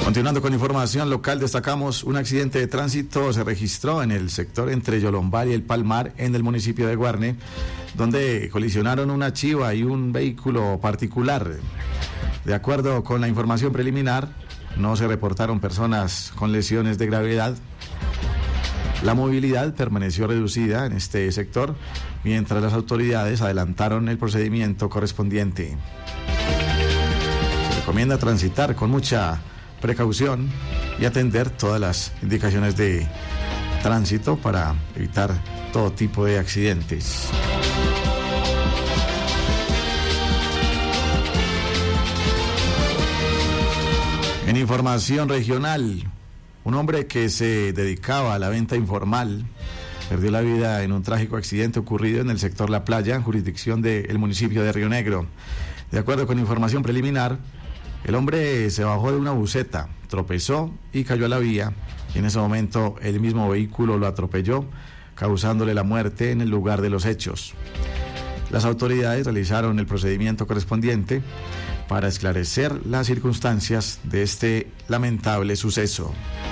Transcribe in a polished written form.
Continuando con información local, destacamos un accidente de tránsito se registró en el sector entre Yolombal y El Palmar, en el municipio de Guarne, donde colisionaron una chiva y un vehículo particular. De acuerdo con la información preliminar, no se reportaron personas con lesiones de gravedad. La movilidad permaneció reducida en este sector, mientras las autoridades adelantaron el procedimiento correspondiente. Se recomienda transitar con mucha precaución y atender todas las indicaciones de tránsito para evitar todo tipo de accidentes. En información regional, un hombre que se dedicaba a la venta informal perdió la vida en un trágico accidente ocurrido en el sector La Playa, en jurisdicción del municipio de Río Negro. De acuerdo con información preliminar, el hombre se bajó de una buseta, tropezó y cayó a la vía, y en ese momento el mismo vehículo lo atropelló, causándole la muerte en el lugar de los hechos. Las autoridades realizaron el procedimiento correspondiente para esclarecer las circunstancias de este lamentable suceso.